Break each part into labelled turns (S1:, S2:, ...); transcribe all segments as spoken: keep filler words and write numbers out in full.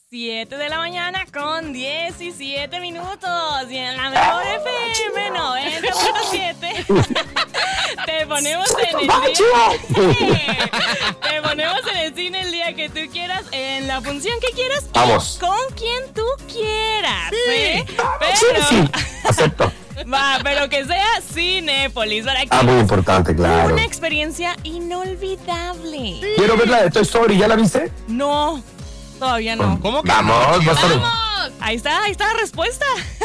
S1: siete de la mañana con diecisiete minutos. Y en la mejor F M noventa punto siete te ponemos en el día. Te ponemos en el cine el día que tú quieras, en la función que quieras.
S2: Vamos.
S1: Con quien tú quieras.
S2: Sí.
S1: ¿eh?
S2: Pero,
S1: sí,
S2: sí. Acepto.
S1: Va, pero que sea Cinépolis. Para que
S2: ah, muy importante, claro.
S1: Una experiencia inolvidable.
S2: Sí. Quiero ver la de Toy Story. ¿Ya la viste?
S1: No. Todavía no.
S3: ¿Cómo que?
S2: Vamos, va a estar...
S1: ¡Vamos! Ahí está, ahí está la respuesta.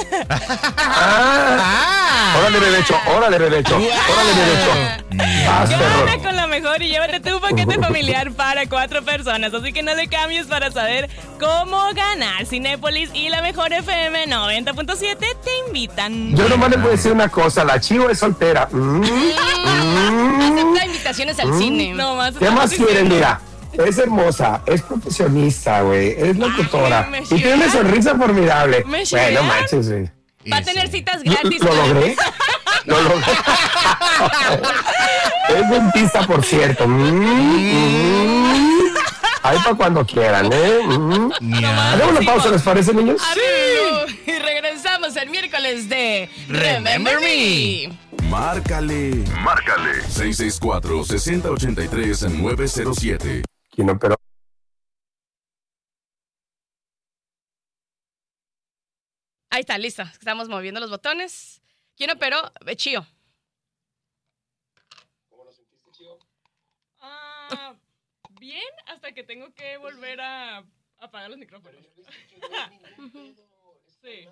S2: ah, órale, derecho, órale, derecho, órale, derecho.
S1: Gana con la mejor y llévate tu paquete familiar para cuatro personas. Así que no le cambies para saber cómo ganar. Cinépolis y la mejor F M noventa punto siete te invitan.
S2: Yo nomás le puedo decir una cosa, la Chivo es soltera. Mm,
S4: mm, acepta invitaciones al mm, cine.
S1: No, más
S2: ¿qué más quieren? Mira. Es hermosa, es profesionista, güey, es locutora y tiene una sonrisa formidable. Bueno, manches, güey.
S4: Va a tener citas gratis.
S2: ¿Lo, lo logré? Lo logré. Es dentista, por cierto. Mm, mm. Ahí para cuando quieran, ¿eh? Mm. Hagamos una pausa, ¿les parece, niños?
S4: Sí. Y regresamos el miércoles de Remember Me.
S5: Márcale. Márcale. seis seis cuatro, seis cero ocho tres, nueve cero siete.
S2: No, pero...
S4: Ahí está, listo. Estamos moviendo los botones. ¿Quién operó? Chío.
S2: ¿Cómo lo sentiste, Chío?
S1: Ah, bien, hasta que tengo que volver a apagar los micrófonos. Sí.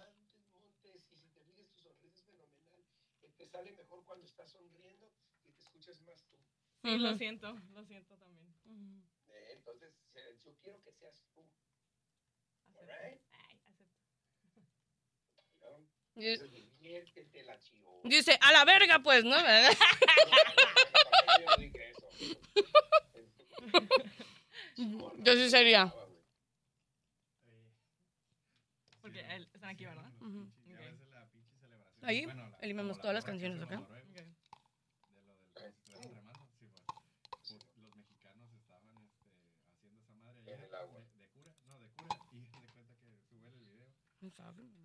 S2: Te sale mejor cuando estás sonriendo y te escuchas más tú.
S1: Sí, uh-huh. lo siento, lo siento también.
S2: Uh-huh. Entonces, yo quiero que seas tú.
S1: Acepto. Ay, acepto.
S2: Entonces, diviértete, la Chivo.
S4: Dice, a la verga, pues, ¿no? Yo sí sería.
S1: Porque están aquí, ¿verdad?
S4: Uh-huh. Okay. Ahí eliminamos todas las canciones, ¿ok? ¿Quién sabe?